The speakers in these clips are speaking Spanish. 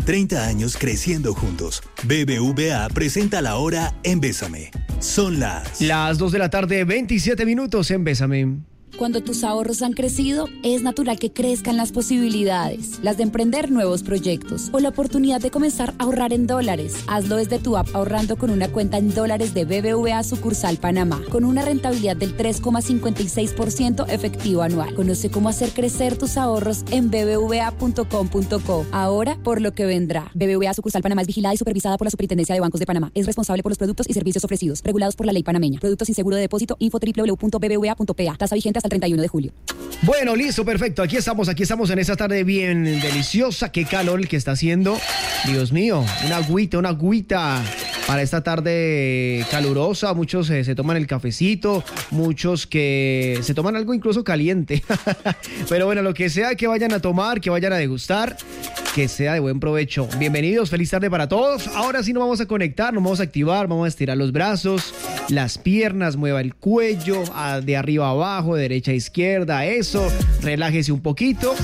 30 años creciendo juntos. BBVA presenta la hora en Bésame. Son las 2 de la tarde, 27 minutos en Bésame. Cuando tus ahorros han crecido, es natural que crezcan las posibilidades, las de emprender nuevos proyectos o la oportunidad de comenzar a ahorrar en dólares. Hazlo desde tu app ahorrando con una cuenta en dólares de BBVA sucursal Panamá, con una rentabilidad del 3,56% efectivo anual. Conoce cómo hacer crecer tus ahorros en bbva.com.co. Ahora por lo que vendrá. BBVA sucursal Panamá es vigilada y supervisada por la Superintendencia de Bancos de Panamá. Es responsable por los productos y servicios ofrecidos, regulados por la ley panameña. Productos sin seguro de depósito, info www.bbva.pa. Tasa vigente hasta el 31 de julio. Bueno, listo, perfecto. Aquí estamos en esta tarde bien deliciosa. Qué calor el que está haciendo. Dios mío, una agüita para esta tarde calurosa. Muchos se toman el cafecito, muchos que se toman algo incluso caliente. Pero bueno, lo que sea que vayan a tomar, que vayan a degustar, que sea de buen provecho. Bienvenidos, feliz tarde para todos. Ahora sí nos vamos a conectar, nos vamos a activar, vamos a estirar los brazos, las piernas, mueva el cuello, de arriba a abajo, de derecha a izquierda, eso, relájese un poquito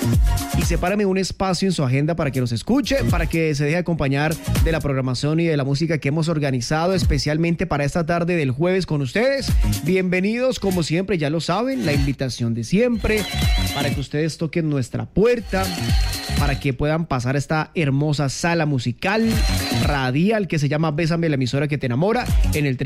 y sepárame un espacio en su agenda para que nos escuche, para que se deje acompañar de la programación y de la música que hemos organizado especialmente para esta tarde del jueves con ustedes. Bienvenidos, como siempre, ya lo saben, la invitación de siempre, para que ustedes toquen nuestra puerta, para que puedan pasar a esta hermosa sala musical radial que se llama Bésame, la emisora que te enamora, en el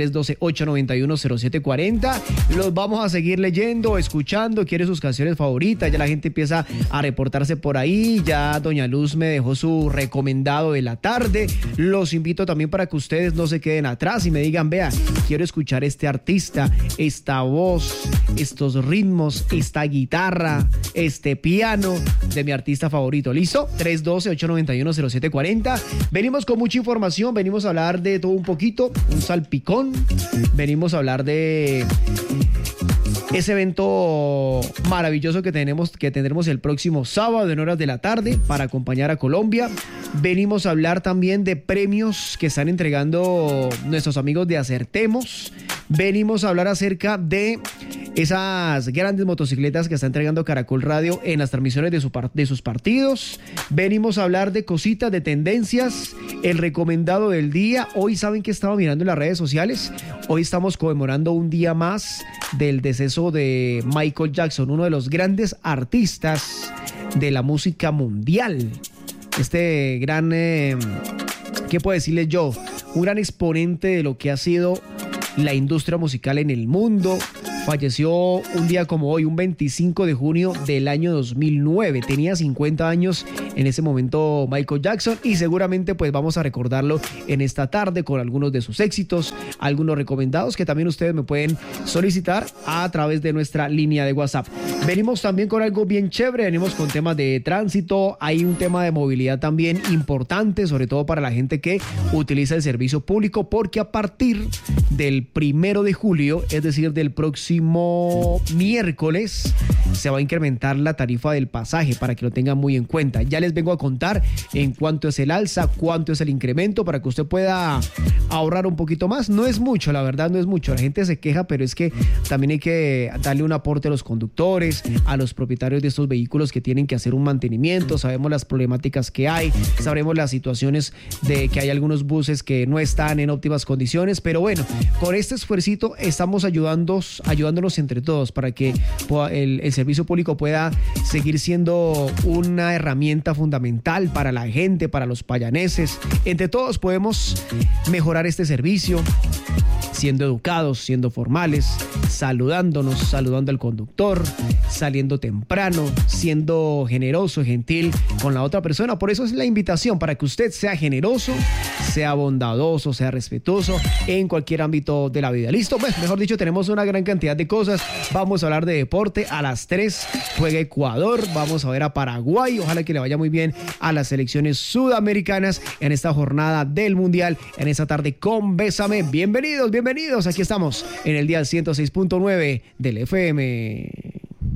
312-891-0740. Los vamos a seguir leyendo, escuchando, quiere sus canciones favoritas, ya la gente empieza a reportarse por ahí, ya Doña Luz me dejó su recomendado de la tarde. Los invito también para que ustedes no se queden atrás y me digan, vea, quiero escuchar este artista, esta voz, estos ritmos, esta guitarra, este piano de mi artista favorito. ¿Listo? 312-891-0740. Venimos con mucha información, venimos a hablar de todo un poquito, un salpicón, venimos a hablar de ese evento maravilloso que tendremos el próximo sábado en horas de la tarde para acompañar a Colombia. Venimos a hablar también de premios que están entregando nuestros amigos de Acertemos. Venimos a hablar acerca de esas grandes motocicletas que está entregando Caracol Radio en las transmisiones de sus partidos. Venimos a hablar de cositas, de tendencias, el recomendado del día. Hoy saben que estaba mirando en las redes sociales. Hoy estamos conmemorando un día más del deceso de Michael Jackson, uno de los grandes artistas de la música mundial. Este gran, ¿qué puedo decirles yo? Un gran exponente de lo que ha sido la industria musical en el mundo. Falleció un día como hoy, un 25 de junio del año 2009. Tenía 50 años en ese momento Michael Jackson y seguramente pues vamos a recordarlo en esta tarde con algunos de sus éxitos, algunos recomendados que también ustedes me pueden solicitar a través de nuestra línea de WhatsApp. Venimos también con algo bien chévere, venimos con temas de tránsito, hay un tema de movilidad también importante, sobre todo para la gente que utiliza el servicio público, porque a partir del 1 de julio, es decir, del próximo miércoles, se va a incrementar la tarifa del pasaje para que lo tengan muy en cuenta. Ya les vengo a contar en cuánto es el alza, cuánto es el incremento para que usted pueda ahorrar un poquito más. No es mucho, la verdad no es mucho. La gente se queja, pero es que también hay que darle un aporte a los conductores, a los propietarios de estos vehículos que tienen que hacer un mantenimiento. Sabemos las problemáticas que hay, sabremos las situaciones de que hay algunos buses que no están en óptimas condiciones, pero bueno, con este esfuercito estamos ayudándonos entre todos para que el servicio público pueda seguir siendo una herramienta fundamental para la gente, para los payaneses. Entre todos podemos mejorar este servicio, siendo educados, siendo formales, saludándonos, saludando al conductor, saliendo temprano, siendo generoso, gentil con la otra persona. Por eso es la invitación para que usted sea generoso, sea bondadoso, sea respetuoso en cualquier ámbito de la vida. ¿Listo? Pues, mejor dicho, tenemos una gran cantidad de cosas. Vamos a hablar de deporte. A las 3 juega Ecuador. Vamos a ver a Paraguay. Ojalá que le vaya muy bien a las selecciones sudamericanas en esta jornada del Mundial, en esta tarde con Bésame. Bienvenidos. Aquí estamos en el dial 106.9 del FM.